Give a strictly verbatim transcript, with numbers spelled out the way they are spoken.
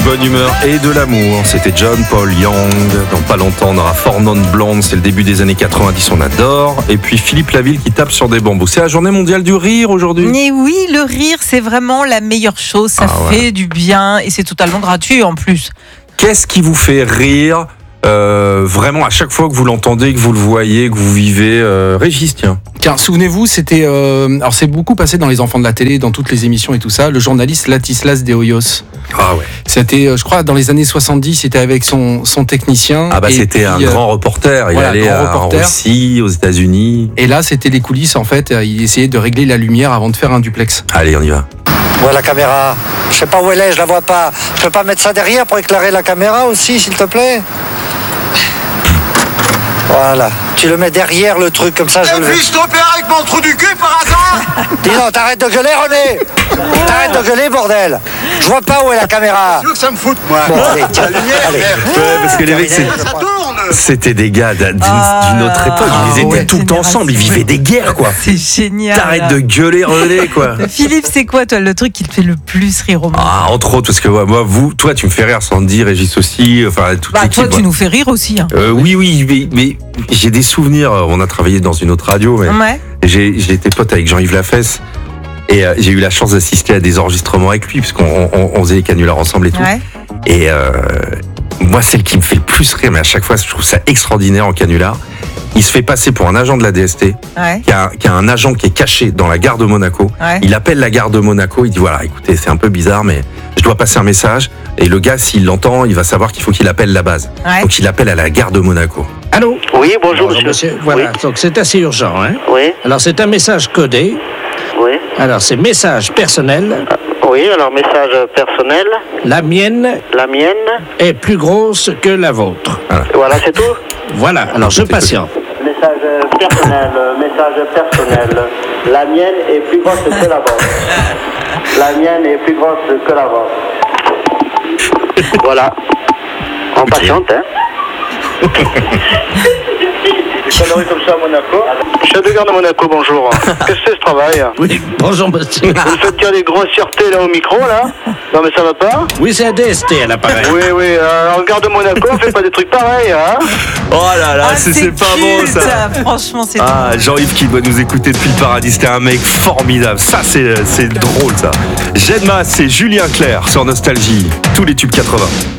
bonne humeur et de l'amour. C'était John Paul Young. Dans pas longtemps, on aura Four Non Blondes. C'est le début des années quatre-vingt-dix, on adore. Et puis Philippe Laville qui tape sur des bambous. C'est la journée mondiale du rire aujourd'hui. Mais oui, le rire, c'est vraiment la meilleure chose. Ça Ah fait ouais. du bien et c'est totalement gratuit en plus. Qu'est-ce qui vous fait rire euh, vraiment à chaque fois que vous l'entendez, que vous le voyez, que vous vivez euh, Régis, tiens. Tiens, souvenez-vous, c'était. Euh, alors, c'est beaucoup passé dans Les Enfants de la télé, dans toutes les émissions et tout ça. Le journaliste Latislas de Hoyos. Ah ouais. C'était, euh, je crois, dans les années soixante-dix, c'était avec son, son technicien. Ah bah Et c'était puis, un euh, grand reporter. Il voilà, allait grand à- en reporter. Russie, aux États-Unis. Et là, c'était les coulisses, en fait. euh, Il essayait de régler la lumière avant de faire un duplex. Allez, on y va. Où est la caméra? Je sais pas où elle est, je la vois pas. Je peux pas mettre ça derrière pour éclairer la caméra aussi, s'il te plaît? Voilà. Tu le mets derrière le truc, comme ça je le... Puis-je tromper avec mon trou du cul par hasard? Dis non, t'arrêtes de gueuler, René! T'arrêtes de gueuler, bordel! Je vois pas où est la caméra. Tu veux que ça me foute, moi? Bon, allez, tiens, La lumière, allez. merde. Ouais, parce que les mecs, c'est- Ça tourne! c'était des gars d'un- d'une Ah, d'une autre époque. Ils étaient ouais, tout le temps génération. ensemble. Ils vivaient des guerres, quoi. C'est génial. T'arrêtes de gueuler, René, quoi. Philippe, c'est quoi, toi, le truc qui te fait le plus rire au monde? Ah, entre autres, parce que ouais, moi, vous, toi, tu me fais rire, Sandy, Régis aussi, enfin, toute Bah, l'équipe. toi, tu ouais. nous fais rire aussi. Hein. Euh, oui, oui, mais, mais j'ai des souvenirs. On a travaillé dans une autre radio, mais Ouais. j'ai, j'ai été pote avec Jean-Yves Lafesse. Et euh, j'ai eu la chance d'assister à des enregistrements avec lui, parce qu'on on, on faisait les canulars ensemble et tout. Ouais. Et euh, moi, celle qui me fait le plus rire, mais à chaque fois, je trouve ça extraordinaire en canular. Il se fait passer pour un agent de la D S T, Ouais. qui a, qui a un agent qui est caché dans la gare de Monaco. Ouais. Il appelle la gare de Monaco, il dit voilà, écoutez, c'est un peu bizarre, mais je dois passer un message. Et le gars, s'il l'entend, il va savoir qu'il faut qu'il appelle la base. Ouais. Donc il appelle à la gare de Monaco. Allô? Oui, bonjour, Bonjour, monsieur. Voilà, donc c'est assez urgent. Hein? Oui, Alors c'est un message codé. oui. Alors c'est message personnel. Oui, alors message personnel. La mienne La mienne. est plus grosse que la vôtre. Voilà, c'est tout. Voilà, alors je patiente. Message personnel, euh, message personnel. La mienne est plus grosse que la vôtre. La mienne est plus grosse que la vôtre. Voilà. On patiente, hein. Des conneries comme ça à Monaco. Chef de gare de Monaco, bonjour. Qu'est-ce que c'est ce travail? Oui, bonjour monsieur. Vous faites dire des grossièretés là au micro là? Non mais ça va pas? Oui, c'est un D S T à l'appareil. Oui, oui, euh, en gare de Monaco, on fait pas des trucs pareils, hein? Oh là là, Ah, c'est, c'est pas bon culte, ça. Franchement, c'est Ah, Jean-Yves qui doit nous écouter depuis le paradis, c'était un mec formidable. Ça, c'est, c'est drôle ça. Jedma, c'est Julien Clerc sur Nostalgie. Tous les tubes quatre-vingts.